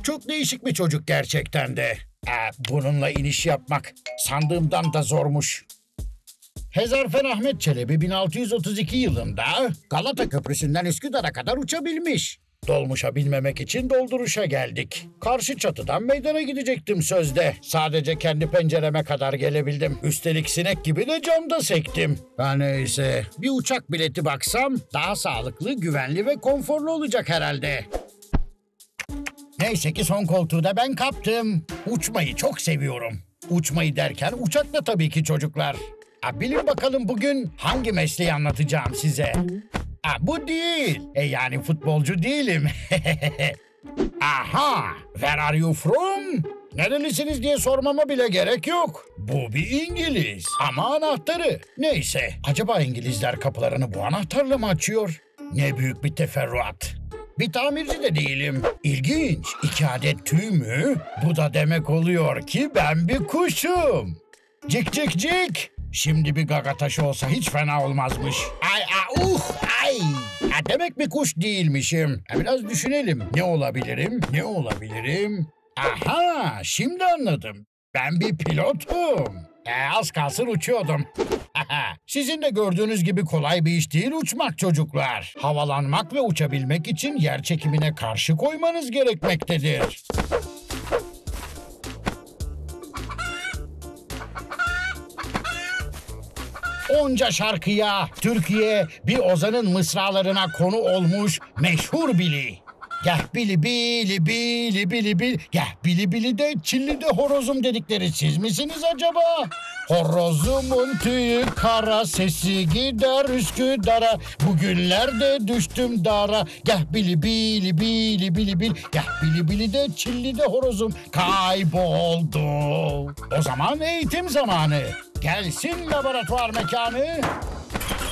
Çok değişik bir çocuk gerçekten de. Bununla iniş yapmak sandığımdan da zormuş. Hezarfen Ahmet Çelebi 1632 yılında Galata Köprüsü'nden Üsküdar'a kadar uçabilmiş. Dolmuşa binmemek için dolduruşa geldik. Karşı çatıdan meydana gidecektim sözde. Sadece kendi pencereme kadar gelebildim. Üstelik sinek gibi de camda sektim. Neyse, bir uçak bileti baksam daha sağlıklı, güvenli ve konforlu olacak herhalde. Neyse ki son koltuğu da ben kaptım. Uçmayı çok seviyorum. Uçmayı derken uçakla tabii ki çocuklar. Bilin bakalım bugün hangi mesleği anlatacağım size. Bu değil. Yani futbolcu değilim. Aha! Where are you from? Nerelisiniz diye sormama bile gerek yok. Bu bir İngiliz. Ama anahtarı. Neyse, acaba İngilizler kapılarını bu anahtarla mı açıyor? Ne büyük bir teferruat. Bir tamirci de değilim. İlginç. 2 adet tüy mü? Bu da demek oluyor ki ben bir kuşum. Cik cik cik. Şimdi bir gaga taşı olsa hiç fena olmazmış. Ay. Demek bir kuş değilmişim. Biraz düşünelim. Ne olabilirim? Aha, şimdi anladım. Ben bir pilotum. Az kalsın uçuyordum. Sizin de gördüğünüz gibi kolay bir iş değil uçmak çocuklar. Havalanmak ve uçabilmek için yer çekimine karşı koymanız gerekmektedir. Onca şarkıya, Türkiye bir ozanın mısralarına konu olmuş meşhur Bili. Geh bili bili bili bili bil. Geh bili bili de çilli de horozum dedikleri siz misiniz acaba? Horozumun tüyü kara, sesi gider Üsküdar'a. Bugünlerde düştüm dara. Geh bili bili bili bili bil. Geh bili bili de çilli de horozum kayboldu. O zaman eğitim zamanı. Gelsin laboratuvar mekanı.